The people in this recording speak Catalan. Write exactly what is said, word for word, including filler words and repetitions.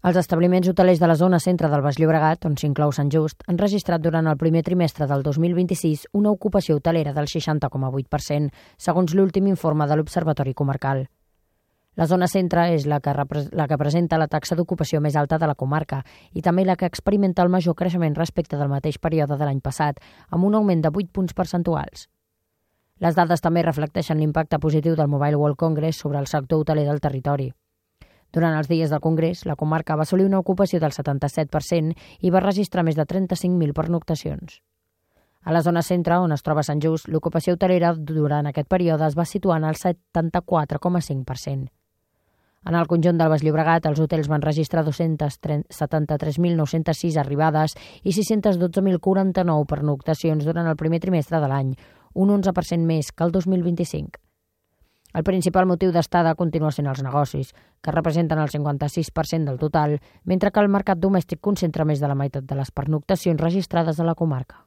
Els establiments hotelers de la zona centre del Baix Llobregat, on s'inclou Sant Just, han registrat durant el primer trimestre del dos mil vint-i-sis una ocupació hotelera del seixanta coma vuit per cent, segons l'últim informe de l'Observatori Comarcal. La zona centre és la que, la que presenta la taxa d'ocupació més alta de la comarca i també la que experimenta el major creixement respecte del mateix període de l'any passat, amb un augment de vuit punts percentuals. Les dades també reflecteixen l'impacte positiu del Mobile World Congress sobre el sector hoteler del territori. Durant els dies del Congrés, la comarca va assolir una ocupació del setanta-set per cent i va registrar més de trenta-cinc mil pernoctacions. A la zona centre, on es troba Sant Just, l'ocupació hotelera durant aquest període es va situar en el setanta-quatre coma cinc per cent. En el conjunt del Baix Llobregat, els hotels van registrar dos-cents setanta-tres mil nou-cents sis arribades i sis-cents dotze mil quaranta-nou pernoctacions durant el primer trimestre de l'any, un onze per cent més que el dos mil vint-i-cinc. El principal motiu d'estada continua sent els negocis, que representen el cinquanta-sis per cent del total, mentre que el mercat domèstic concentra més de la meitat de les pernoctacions registrades a la comarca.